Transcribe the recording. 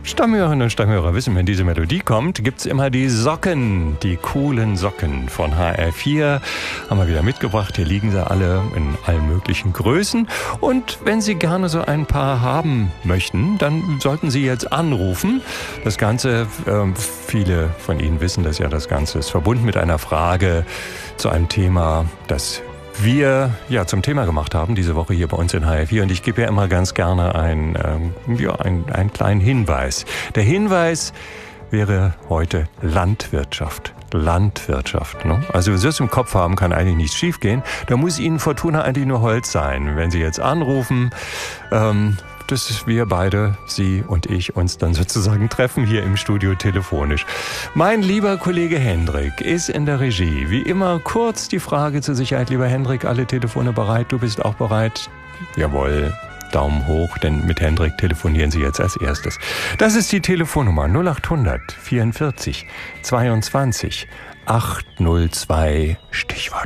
Stammhörerinnen und Stammhörer wissen, wenn diese Melodie kommt, gibt's immer die Socken, die coolen Socken von HR4. Haben wir wieder mitgebracht. Hier liegen sie alle in allen möglichen Größen. Und wenn Sie gerne so ein paar haben möchten, dann sollten Sie jetzt anrufen. Das Ganze, viele von Ihnen wissen das ja, das Ganze ist verbunden mit einer Frage zu einem Thema, das wir ja zum Thema gemacht haben, diese Woche hier bei uns in HR4. Und ich gebe ja immer ganz gerne einen kleinen Hinweis. Der Hinweis wäre heute Landwirtschaft. Landwirtschaft. Ne? Also wenn Sie das im Kopf haben, kann eigentlich nichts schiefgehen. Da muss Ihnen Fortuna eigentlich nur Holz sein. Wenn Sie jetzt anrufen, dass wir beide, Sie und ich, uns dann sozusagen treffen hier im Studio telefonisch. Mein lieber Kollege Hendrik ist in der Regie. Wie immer kurz die Frage zur Sicherheit. Lieber Hendrik, alle Telefone bereit? Du bist auch bereit? Jawohl. Daumen hoch, denn mit Hendrik telefonieren Sie jetzt als erstes. Das ist die Telefonnummer 0800 44 22 802 Stichwort